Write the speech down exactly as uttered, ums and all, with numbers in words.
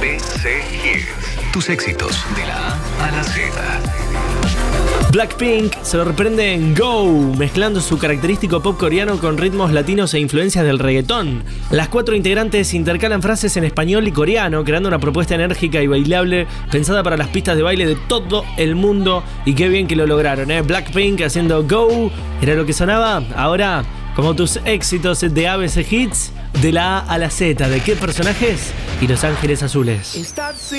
C C Hits. Tus éxitos de la A a la Z. Blackpink se sorprende en Go, mezclando su característico pop coreano con ritmos latinos e influencias del reggaetón. Las cuatro integrantes intercalan frases en español y coreano, creando una propuesta enérgica y bailable pensada para las pistas de baile de todo el mundo. Y qué bien que lo lograron, ¿eh? Blackpink haciendo Go, era lo que sonaba. Ahora, como tus éxitos de A B C Hits, de la A a la Z, ¿de qué personajes? Y Los Ángeles Azules.